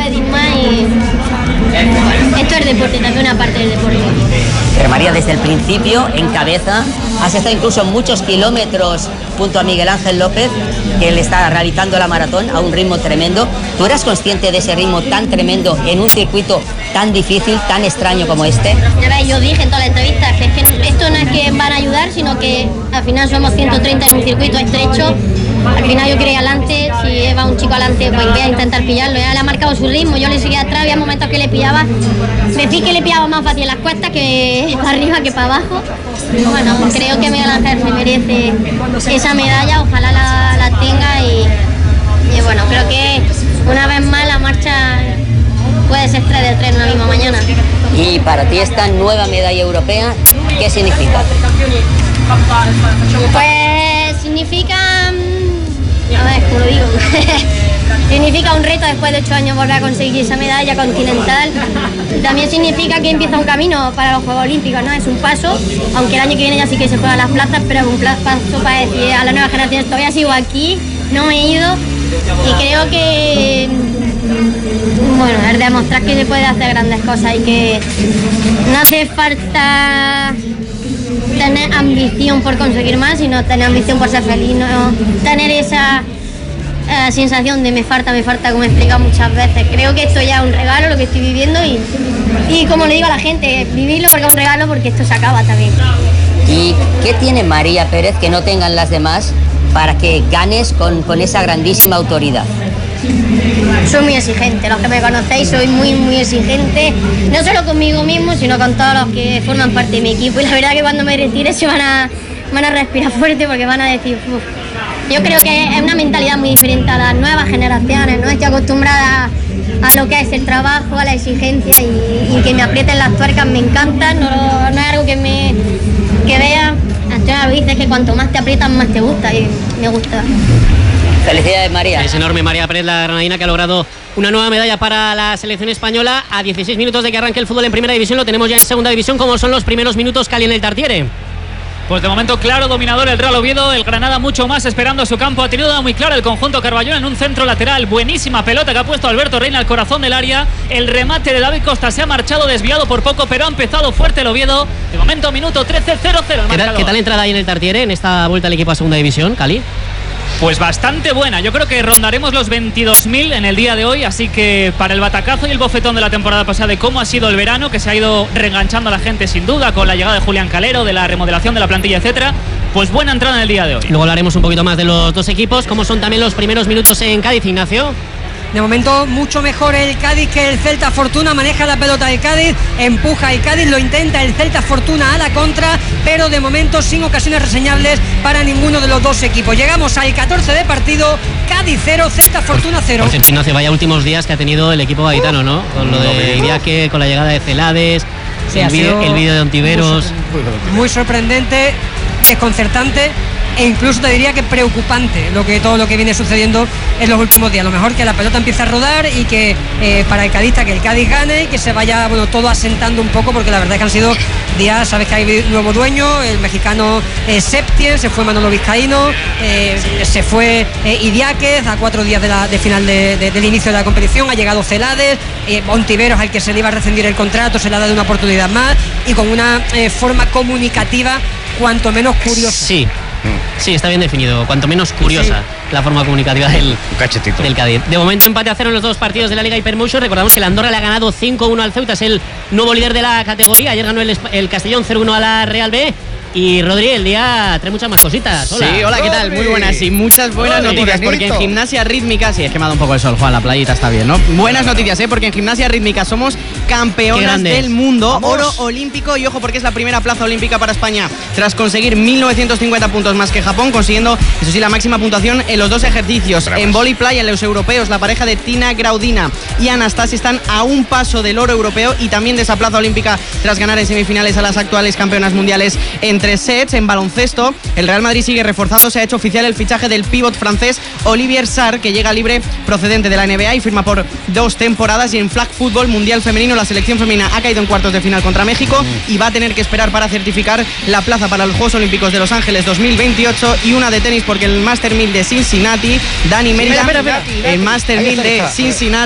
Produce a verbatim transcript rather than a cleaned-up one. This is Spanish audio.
decir más y esto es deporte, también una parte del deporte. Pero María, desde el principio, en cabeza, has estado incluso muchos kilómetros junto a Miguel Ángel López, que él está realizando la maratón a un ritmo tremendo. ¿Tú eras consciente de ese ritmo tan tremendo en un circuito tan difícil, tan extraño como este? Ya ves, yo dije en todas las entrevistas que, es que esto no es que van a ayudar, sino que al final somos ciento treinta en un circuito estrecho. Al final yo quería ir adelante, si va un chico adelante pues voy a intentar pillarlo. Ya le ha marcado su ritmo, yo le seguía atrás, había momentos que le pillaba. Decir que le pillaba más fácil en las cuestas que para arriba que para abajo. Bueno, creo que Miguel Ángel se merece esa medalla, ojalá la, la tenga y, y bueno, creo que una vez más la marcha puede ser tres de tres en la misma mañana. Y para ti esta nueva medalla europea, ¿qué significa? Pues significa... A ver, ¿cómo lo digo? Significa un reto después de ocho años volver a conseguir esa medalla continental. También significa que empieza un camino para los Juegos Olímpicos, ¿no? Es un paso, aunque el año que viene ya sí que se juegan las plazas, pero es un paso para decir a las nuevas generaciones, todavía sigo aquí, no me he ido y creo que, bueno, es demostrar que se puede hacer grandes cosas y que no hace falta tener ambición por conseguir más, sino tener ambición por ser feliz, no tener esa eh, sensación de me falta, me falta, como he explicado muchas veces. Creo que esto ya es un regalo, lo que estoy viviendo y, y como le digo a la gente, vivirlo porque es un regalo, porque esto se acaba también. ¿Y qué tiene María Pérez que no tengan las demás para que ganes con, con esa grandísima autoridad? Soy muy exigente, los que me conocéis soy muy muy exigente, no solo conmigo mismo, sino con todos los que forman parte de mi equipo y la verdad que cuando me retire se van a, van a respirar fuerte porque van a decir, uff. Yo creo que es una mentalidad muy diferente a las nuevas generaciones, ¿no? Estoy acostumbrada a lo que es el trabajo, a la exigencia y, y que me aprieten las tuercas me encanta, no, no es algo que me que vea, Antonio lo dice, que cuanto más te aprietan más te gusta y me gusta. Felicidades, María. Es enorme María Pérez, la granadina, que ha logrado una nueva medalla para la selección española. A dieciséis minutos de que arranque el fútbol en primera división, lo tenemos ya en segunda división. ¿Cómo son los primeros minutos, Cali, en el Tartiere? Pues de momento claro, dominador el Real Oviedo, el Granada mucho más esperando su campo. Ha tenido muy claro el conjunto Carballón en un centro lateral. Buenísima pelota que ha puesto Alberto Reina al corazón del área. El remate de David Costa se ha marchado desviado por poco, pero ha empezado fuerte el Oviedo. De momento minuto trece, cero cero el ¿Qué tal, marcador. ¿Qué tal entrada ahí en el Tartiere en esta vuelta al equipo a segunda división, Cali? Pues bastante buena, yo creo que rondaremos los veintidós mil en el día de hoy, así que para el batacazo y el bofetón de la temporada pasada de cómo ha sido el verano, que se ha ido reenganchando a la gente sin duda con la llegada de Julián Calero, de la remodelación de la plantilla, etcétera, pues buena entrada en el día de hoy. Luego hablaremos un poquito más de los dos equipos. ¿Cómo son también los primeros minutos en Cádiz, Ignacio? De momento mucho mejor el Cádiz que el Celta Fortuna, maneja la pelota el Cádiz, empuja el Cádiz, lo intenta el Celta Fortuna a la contra, pero de momento sin ocasiones reseñables para ninguno de los dos equipos. Llegamos al catorce de partido, Cádiz cero, Celta Fortuna cero. Por cierto, Ignacio, vaya últimos días que ha tenido el equipo gaditano, ¿no? Con lo de Idiáquez, con la llegada de Celades, sí, el vídeo de Ontiveros. Muy sorprendente, desconcertante e incluso te diría que preocupante lo que todo lo que viene sucediendo en los últimos días. Lo mejor que la pelota empiece a rodar y que eh, para el cadista que el Cádiz gane y que se vaya, bueno, todo asentando un poco, porque la verdad es que han sido días, sabes que hay nuevo dueño, el mexicano eh, Septién, se fue Manolo Vizcaíno, eh, se fue eh, Idiáquez a cuatro días de, la, de final de, de, del inicio de la competición, ha llegado Celades, eh, Ontiveros, al que se le iba a rescindir el contrato, se le ha dado una oportunidad más y con una eh, forma comunicativa cuanto menos curiosa. Sí. Sí, está bien definido, cuanto menos curiosa sí. La forma comunicativa del, del Cádiz. De momento empate a cero en los dos partidos de la Liga Hypermotion. Recordamos que el Andorra le ha ganado cinco uno al Ceuta, es el nuevo líder de la categoría. Ayer ganó el, el Castellón cero uno a la Real B. Y Rodri, el día trae muchas más cositas. Hola. Sí, hola, ¿qué tal? Muy buenas y muchas buenas Rodri, noticias, porque en Gimnasia Rítmica, sí, es que me ha dado un poco el sol, Juan, la playita está bien, ¿no? Buenas noticias, ¿eh? Porque en Gimnasia Rítmica somos campeonas del mundo, ¡vamos! Oro olímpico, y ojo porque es la primera plaza olímpica para España, tras conseguir mil novecientos cincuenta puntos más que Japón, consiguiendo, eso sí, la máxima puntuación en los dos ejercicios. Bravos. En vóley playa, en los europeos, la pareja de Tina Graudina y Anastasia están a un paso del oro europeo y también de esa plaza olímpica tras ganar en semifinales a las actuales campeonas mundiales en tres sets. En baloncesto, el Real Madrid sigue reforzado, se ha hecho oficial el fichaje del pívot francés Olivier Sarr, que llega libre procedente de la N B A y firma por dos temporadas. Y en flag fútbol mundial femenino, la selección femenina ha caído en cuartos de final contra México y va a tener que esperar para certificar la plaza para los Juegos Olímpicos de Los Ángeles dos mil veintiocho. Y una de tenis, porque el Master mil de Cincinnati, Dani Mérida, el Master mil de Cincinnati